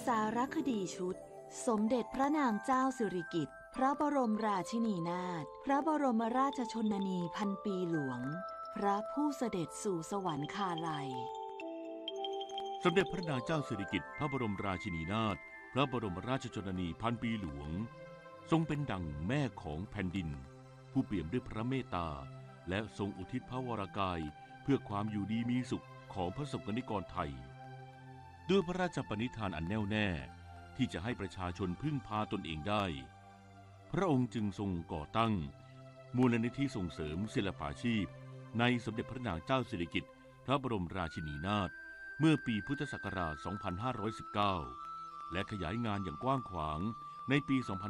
สารคดีชุดสมเด็จพระนางเจ้าสิริกิติ์พระบรมราชินีนาถพระบรมราชชนนีพันปีหลวงพระผู้เสด็จสู่สวรรคาลัยสมเด็จพระนางเจ้าสิริกิติ์พระบรมราชินีนาถพระบรมราชชนนีพันปีหลวงทรงเป็นดั่งแม่ของแผ่นดินผู้เปี่ยมด้วยพระเมตตาและทรงอุทิศพระวรกายเพื่อความอยู่ดีมีสุขของพระสงฆ์นิกรไทยด้วยพระราชปณิธานอันแน่วแน่ที่จะให้ประชาชนพึ่งพาตนเองได้พระองค์จึงทรงก่อตั้งมูลนิธิส่งเสริมศิลปาชีพในสมเด็จพระนางเจ้าสิริกิติ์พระบรมราชินีนาถเมื่อปีพุทธศักราช 2519 และขยายงานอย่างกว้างขวางในปี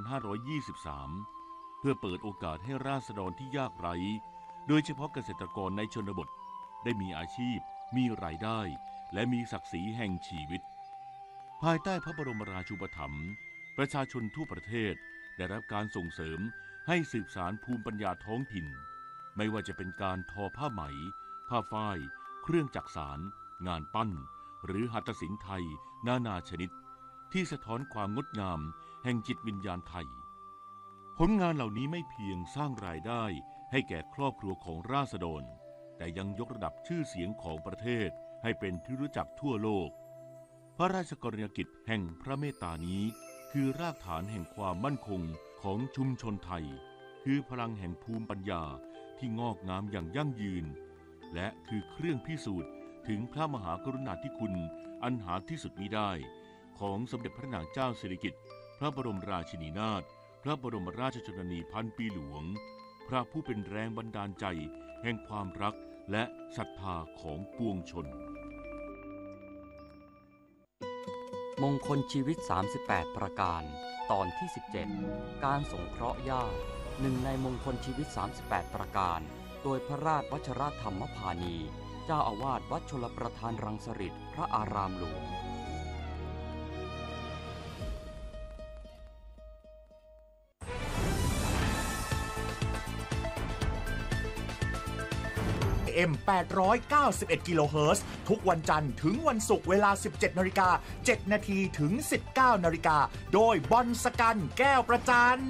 2523 เพื่อเปิดโอกาสให้ราษฎรที่ยากไร้โดยเฉพาะเกษตรกรในชนบทได้มีอาชีพมีรายได้และมีศักดิ์ศรีแห่งชีวิตภายใต้พระบรมราชูปถัมภ์ประชาชนทั่วประเทศได้รับการส่งเสริมให้สืบสานภูมิปัญญาท้องถิ่นไม่ว่าจะเป็นการทอผ้าไหมผ้าฝ้ายเครื่องจักสานงานปั้นหรือหัตถศิลป์ไทยนานาชนิดที่สะท้อนความงดงามแห่งจิตวิญญาณไทยผลงานเหล่านี้ไม่เพียงสร้างรายได้ให้แก่ครอบครัวของราษฎรแต่ยังยกระดับชื่อเสียงของประเทศให้เป็นที่รู้จักทั่วโลกพระราชกรณียกิจแห่งพระเมตตานี้คือรากฐานแห่งความมั่นคงของชุมชนไทยคือพลังแห่งภูมิปัญญาที่งอกงามอย่างยั่งยืนและคือเครื่องพิสูจน์ถึงพระมหากรุณาธิคุณอันหาที่สุดมิได้ของสมเด็จพระนางเจ้าสิริกิติ์พระบรมราชินีนาถพระบรมราชชนนีพันปีหลวงพระผู้เป็นแรงบันดาลใจแห่งความรักและศรัทธาของปวงชนมงคลชีวิต38ประการตอนที่17การสงเคราะห์ญาติหนึ่งในมงคลชีวิต38ประการโดยพระราชวชรธรรมพานีเจ้าอาวาสวัดชลประทานรังสฤษฎ์พระอารามหลวง AM 891 กิโลเฮิรตซ์ทุกวันจันทร์ถึงวันศุกร์เวลา 17:07 น.ถึง 19:00 น.โดยบอลสกันแก้วประจัน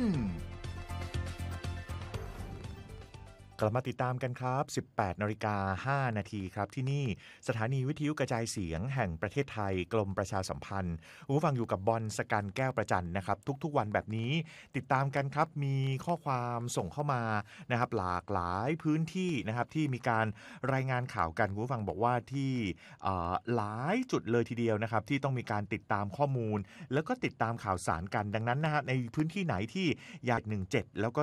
กลับมาติดตามกันครับ 18:05 น.ครับที่นี่สถานีวิทยุกระจายเสียงแห่งประเทศไทยกรมประชาสัมพันธ์ผู้ฟังอยู่กับบอลสกันแก้วประจันนะครับทุกๆวันแบบนี้ติดตามกันครับมีข้อความส่งเข้ามานะครับหลากหลายพื้นที่นะครับที่มีการรายงานข่าวกันผู้ฟังบอกว่าที่หลายจุดเลยทีเดียวนะครับที่ต้องมีการติดตามข้อมูลแล้วก็ติดตามข่าวสารกันดังนั้นนะฮะในพื้นที่ไหนที่อยาก17แล้วก็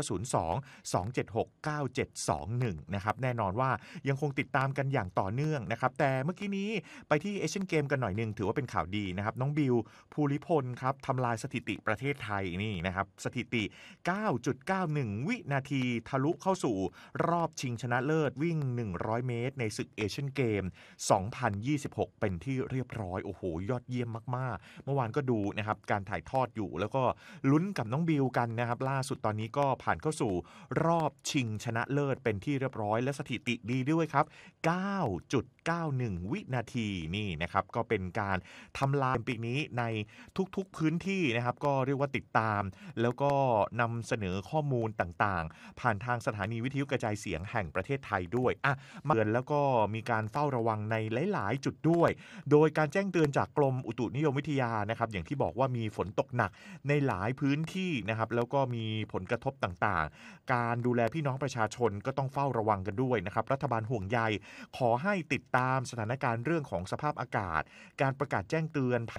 02-276-9721นะครับแน่นอนว่ายังคงติดตามกันอย่างต่อเนื่องนะครับแต่เมื่อกี้นี้ไปที่เอเชียนเกมกันหน่อยนึงถือว่าเป็นข่าวดีนะครับน้องบิวภูริพลครับทำลายสถิติประเทศไทยนี่นะครับสถิติ 9.91 วินาทีทะลุเข้าสู่รอบชิงชนะเลิศวิ่ง100เมตรในศึกเอเชียนเกม2026เป็นที่เรียบร้อยโอ้โหยอดเยี่ยมมากๆเมื่อวานก็ดูนะครับการถ่ายทอดอยู่แล้วก็ลุ้นกับน้องบิวกันนะครับล่าสุดตอนนี้ก็ผ่านเข้าสู่รอบชิงชนะเลิศเป็นที่เรียบร้อยและสถิติดีด้วยครับ 9.91 วินาทีนี่นะครับก็เป็นการทำลายปีนี้ในทุกๆพื้นที่นะครับก็เรียกว่าติดตามแล้วก็นำเสนอข้อมูลต่างๆผ่านทางสถานีวิทยุกระจายเสียงแห่งประเทศไทยด้วยมาเตือนแล้วก็มีการเฝ้าระวังในหลายๆจุดด้วยโดยการแจ้งเตือนจากกรมอุตุนิยมวิทยานะครับอย่างที่บอกว่ามีฝนตกหนักในหลายพื้นที่นะครับแล้วก็มีผลกระทบต่างๆการดูแลพี่น้องประชาชนก็ต้องเฝ้าระวังกันด้วยนะครับรัฐบาลห่วงใยขอให้ติดตามสถานการณ์เรื่องของสภาพอากาศการประกาศแจ้งเตือน